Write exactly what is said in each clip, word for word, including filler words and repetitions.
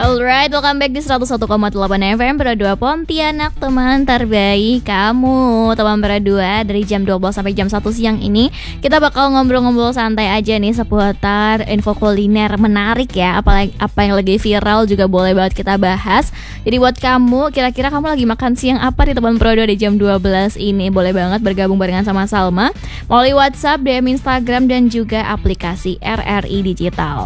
Alright, welcome back di seratus satu koma delapan F M Pro dua Pontianak, teman terbaik kamu. Teman Pro dua, dari jam dua belas sampai jam satu siang ini kita bakal ngobrol-ngobrol santai aja nih seputar info kuliner menarik ya. Apalagi apa yang lagi viral juga boleh banget kita bahas. Jadi buat kamu, kira-kira kamu lagi makan siang apa di Teman Pro dua di jam dua belas ini? Boleh banget bergabung barengan sama Salma melalui WhatsApp, D M Instagram, dan juga aplikasi R R I Digital.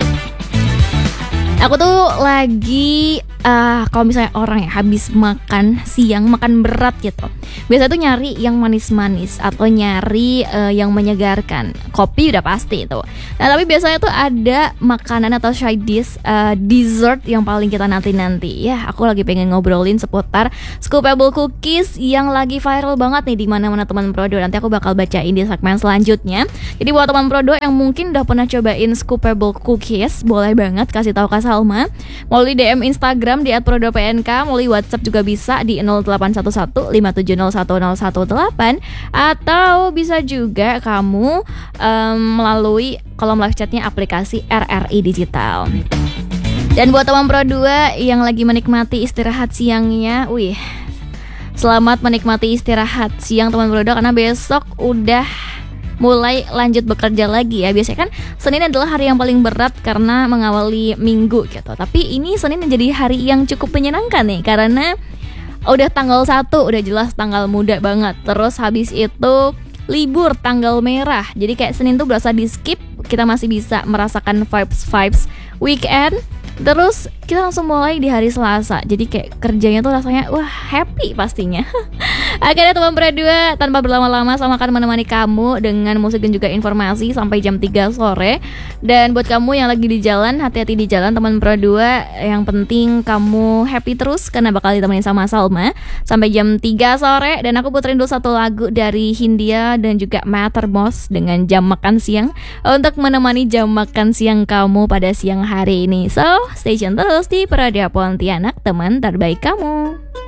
Aku tuh lagi uh, kalau misalnya orang ya habis makan siang, makan berat gitu, biasanya tuh nyari yang manis-manis atau nyari uh, yang menyegarkan. Kopi udah pasti itu. Nah tapi biasanya tuh ada makanan atau side dish, uh, dessert yang paling kita nanti-nanti. Ya aku lagi pengen ngobrolin seputar scoopable cookies yang lagi viral banget nih di mana-mana Teman Pro dua. Nanti aku bakal bacain di segmen selanjutnya. Jadi buat Teman Pro dua yang mungkin udah pernah cobain scoopable cookies, boleh banget kasih tahu ke Salma melalui D M Instagram di et pro dua p n k, melalui WhatsApp juga bisa di nol delapan satu satu lima tujuh nol satu nol satu delapan, atau bisa juga kamu um, melalui kolom live chatnya aplikasi R R I Digital. Dan buat Teman Pro dua yang lagi menikmati istirahat siangnya, wih, selamat menikmati istirahat siang Teman Pro dua, karena besok udah mulai lanjut bekerja lagi ya. Biasanya kan Senin adalah hari yang paling berat karena mengawali minggu gitu. Tapi ini Senin menjadi hari yang cukup menyenangkan nih, karena udah tanggal satu, udah jelas tanggal muda banget. Terus habis itu libur tanggal merah. Jadi kayak Senin tuh berasa di skip, kita masih bisa merasakan vibes-vibes weekend. Terus kita langsung mulai di hari Selasa. Jadi kayak kerjanya tuh rasanya wah happy pastinya. Akhirnya Teman Pro dua tanpa berlama-lama sama akan menemani kamu dengan musik dan juga informasi sampai jam tiga sore. Dan buat kamu yang lagi di jalan, hati-hati di jalan Teman Pro dua. Yang penting kamu happy terus karena bakal ditemenin sama Salma sampai jam tiga sore. Dan aku puterin dulu satu lagu dari Hindia dan juga Mattermost dengan Jam Makan Siang untuk menemani jam makan siang kamu pada siang hari ini. So, stay tune terus di Pro dua Pontianak, teman terbaik kamu.